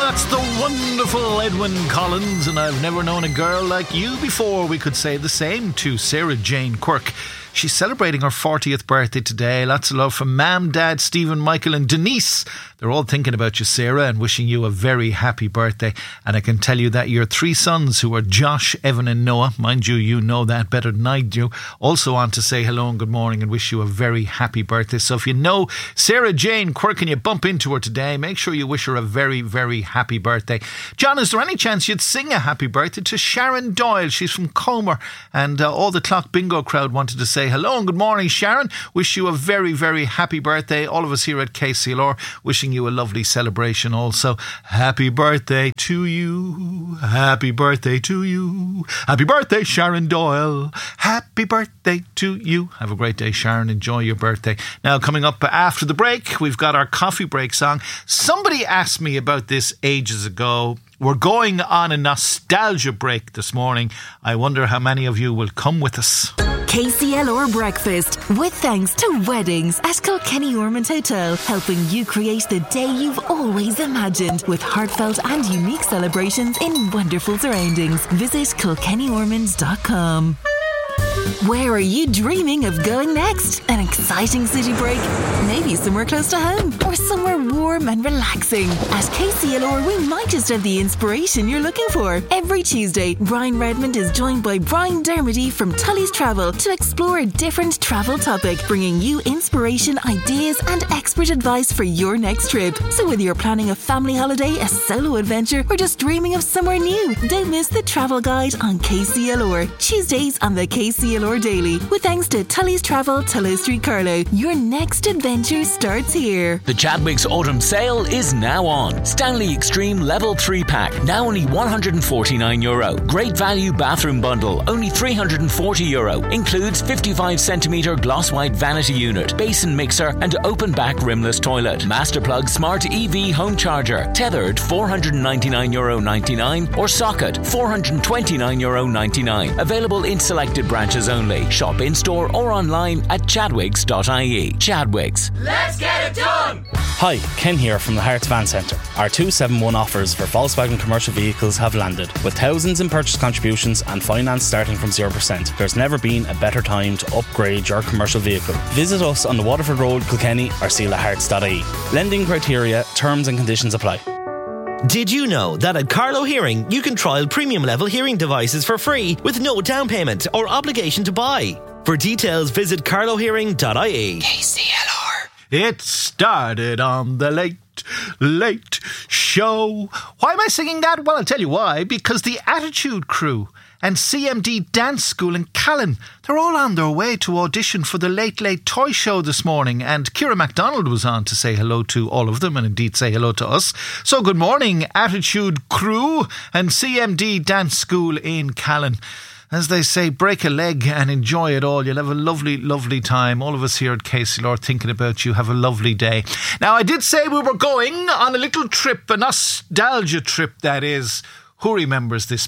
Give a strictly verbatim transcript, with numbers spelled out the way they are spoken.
That's the wonderful Edwyn Collins, and I've never known a girl like you before. We could say the same to Sarah Jane Quirk. She's celebrating her fortieth birthday today. Lots of love from Mam, Dad, Stephen, Michael and Denise. They're all thinking about you, Sarah, and wishing you a very happy birthday. And I can tell you that your three sons, who are Josh, Evan and Noah, mind you, you know that better than I do, also want to say hello and good morning and wish you a very happy birthday. So if you know Sarah Jane Quirk and you bump into her today, make sure you wish her a very, very happy birthday. John, is there any chance you'd sing a happy birthday to Sharon Doyle? She's from Comer, and uh, all the Clock Bingo crowd wanted to say hello and good morning, Sharon. Wish you a very, very happy birthday. All of us here at K C L R wishing you a lovely celebration also. Happy birthday to you. Happy birthday to you. Happy birthday, Sharon Doyle. Happy birthday to you. Have a great day, Sharon. Enjoy your birthday. Now, coming up after the break, we've got our coffee break song. Somebody asked me about this ages ago. We're going on a nostalgia break this morning. I wonder how many of you will come with us. K C L R Breakfast, with thanks to Weddings at Kilkenny Ormond Hotel, helping you create the day you've always imagined with heartfelt and unique celebrations in wonderful surroundings. Visit kilkenny ormond dot com. Where are you dreaming of going next? An exciting city break? Maybe somewhere close to home or somewhere warm and relaxing. At K C L R, we might just have the inspiration you're looking for. Every Tuesday, Brian Redmond is joined by Brian Dermody from Tully's Travel to explore a different travel topic, bringing you inspiration, ideas and expert advice for your next trip. So whether you're planning a family holiday, a solo adventure or just dreaming of somewhere new, don't miss the travel guide on K C L R. Tuesdays on the K C L R Daily, with thanks to Tully's Travel, Tullow Street, Carlow. Your next adventure starts here. The Chadwick's Autumn Sale is now on. Stanley Extreme Level three pack, now only one hundred forty-nine euro. Great value bathroom bundle, only three hundred forty euro. Includes fifty-five centimetre gloss white vanity unit, basin mixer and open back rimless toilet. Masterplug Smart E V home charger, tethered four hundred ninety-nine euro ninety-nine, or socket four hundred twenty-nine euro ninety-nine. Available in selected branches only. Shop in store or online at chadwicks dot I E. Chadwicks. Let's get it done! Hi, Ken here from the Hearts Van Centre. Our two seven one offers for Volkswagen commercial vehicles have landed. With thousands in purchase contributions and finance starting from zero percent, there's never been a better time to upgrade your commercial vehicle. Visit us on the Waterford Road, Kilkenny or seal hearts dot I E. Lending criteria, terms and conditions apply. Did you know that at Carlow Hearing you can trial premium level hearing devices for free with no down payment or obligation to buy? For details, visit carlow hearing dot I E. K C L R. It started on the late, late show. Why am I singing that? Well, I'll tell you why. Because the Attitude Crew and C M D Dance School in Callan, they're all on their way to audition for the Late Late Toy Show this morning, and Ciara MacDonald was on to say hello to all of them and indeed say hello to us. So good morning, Attitude Crew and C M D Dance School in Callan. As they say, break a leg and enjoy it all. You'll have a lovely, lovely time. All of us here at K C L R thinking about you. Have a lovely day. Now, I did say we were going on a little trip, a nostalgia trip that is. Who remembers this